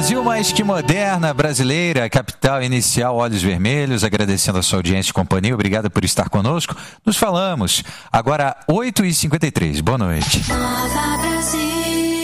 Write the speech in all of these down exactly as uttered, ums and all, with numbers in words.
Brasil mais que moderna, brasileira, capital inicial, Olhos Vermelhos, agradecendo a sua audiência e companhia, obrigado por estar conosco. Nos falamos, agora oito e cinquenta e três, boa noite. Nova Brasil.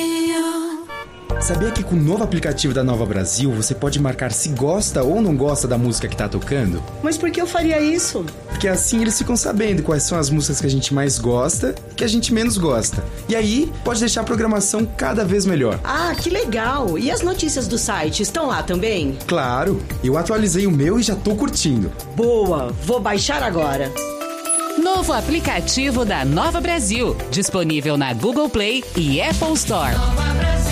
Sabia que com o novo aplicativo da Nova Brasil você pode marcar se gosta ou não gosta da música que tá tocando? Mas por que eu faria isso? Porque assim eles ficam sabendo quais são as músicas que a gente mais gosta e que a gente menos gosta. E aí pode deixar a programação cada vez melhor. Ah, que legal! E as notícias do site estão lá também? Claro, eu atualizei o meu e já tô curtindo. Boa, vou baixar agora. Novo aplicativo da Nova Brasil, disponível na Google Play e Apple Store. Nova Brasil.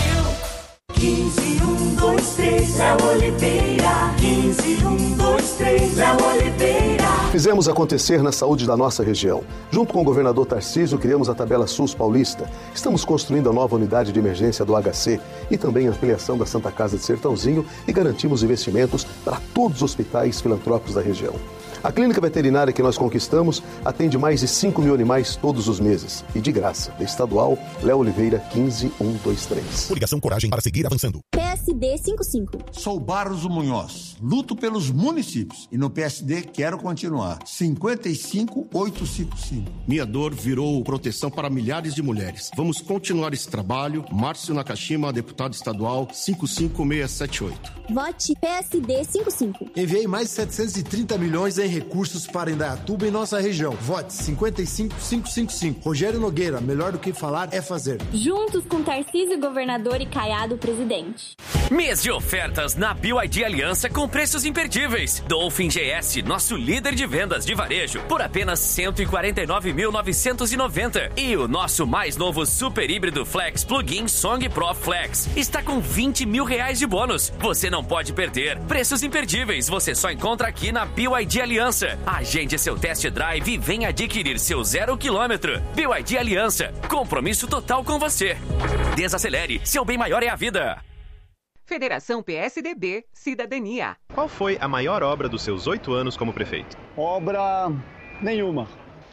quinze, um, dois, três, Léo Oliveira. quinze, um, dois, três, Léo Oliveira. Fizemos acontecer na saúde da nossa região. Junto com o governador Tarcísio, criamos a tabela SUS Paulista. Estamos construindo a nova unidade de emergência do H C e também a ampliação da Santa Casa de Sertãozinho e garantimos investimentos para todos os hospitais filantrópicos da região. A clínica veterinária que nós conquistamos atende mais de cinco mil animais todos os meses. E de graça, da estadual Léo Oliveira quinze, um, dois, três. Coligação Coragem para seguir avançando. P S D cinquenta e cinco. Sou Barros Munhoz. Luto pelos municípios. E no P S D quero continuar. cinquenta e cinco, oitocentos e cinquenta e cinco. Minha dor virou proteção para milhares de mulheres. Vamos continuar esse trabalho. Márcio Nakashima, deputado estadual cinco cinco seis sete oito. Vote P S D cinquenta e cinco. Enviei mais de setecentos e trinta milhões em recursos para Indaiatuba e nossa região. Vote cinquenta e cinco, quinhentos e cinquenta e cinco. Rogério Nogueira, melhor do que falar é fazer. Juntos com Tarcísio, governador, e Caiado, presidente. Mês de ofertas na B Y D Aliança com preços imperdíveis. Dolphin G S, nosso líder de vendas de varejo, por apenas cento e quarenta e nove mil novecentos e noventa. E o nosso mais novo super híbrido Flex Plug-in Song Pro Flex está com vinte mil reais de bônus. Você não pode perder. Preços imperdíveis você só encontra aqui na B Y D Aliança. Agende seu test drive e venha adquirir seu zero quilômetro. B Y D Aliança. Compromisso total com você. Desacelere. Seu bem maior é a vida. Federação P S D B, Cidadania. Qual foi a maior obra dos seus oito anos como prefeito? Obra nenhuma.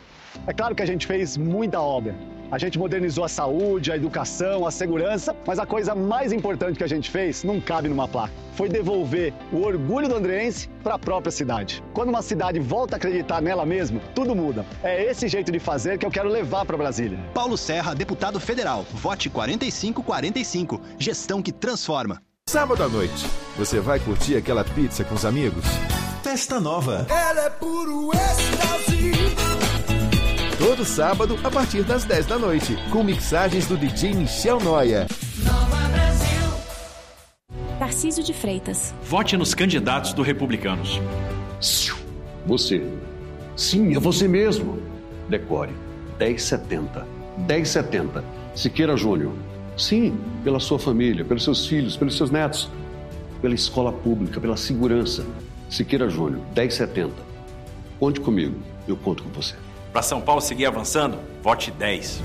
É claro que a gente fez muita obra. A gente modernizou a saúde, a educação, a segurança, mas a coisa mais importante que a gente fez não cabe numa placa. Foi devolver o orgulho do andreense para a própria cidade. Quando uma cidade volta a acreditar nela mesma, tudo muda. É esse jeito de fazer que eu quero levar para Brasília. Paulo Serra, deputado federal. Vote quarenta e cinco quarenta e cinco. Gestão que transforma. Sábado à noite, você vai curtir aquela pizza com os amigos? Festa Nova. Ela é puro êxtase. Todo sábado, a partir das dez da noite, com mixagens do D J Michel Noia. Nova Brasil. Tarcísio de Freitas. Vote nos candidatos do Republicanos. Você. Sim, é você mesmo. Decore. dez setenta. dez setenta. Siqueira Júnior. Sim, pela sua família, pelos seus filhos, pelos seus netos. Pela escola pública, pela segurança. Siqueira Júnior, dez setenta. Conte comigo, eu conto com você. Para São Paulo seguir avançando, vote dez.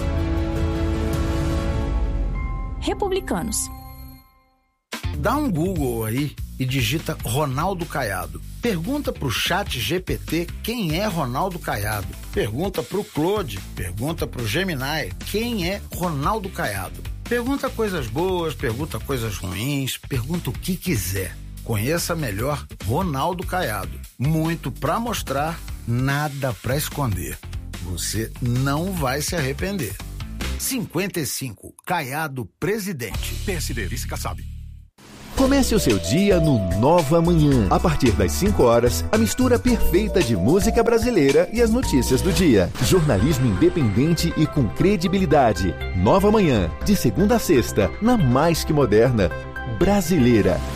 Republicanos. Dá um Google aí e digita Ronaldo Caiado. Pergunta pro chat G P T quem é Ronaldo Caiado. Pergunta pro Claude, pergunta pro Gemini quem é Ronaldo Caiado. Pergunta coisas boas, pergunta coisas ruins, pergunta o que quiser. Conheça melhor Ronaldo Caiado. Muito pra mostrar, nada pra esconder. Você não vai se arrepender. cinquenta e cinco, Caiado presidente. P S D, vice Kassab. Comece o seu dia no Nova Manhã. A partir das cinco horas, a mistura perfeita de música brasileira e as notícias do dia. Jornalismo independente e com credibilidade. Nova Manhã, de segunda a sexta, na mais que moderna, brasileira.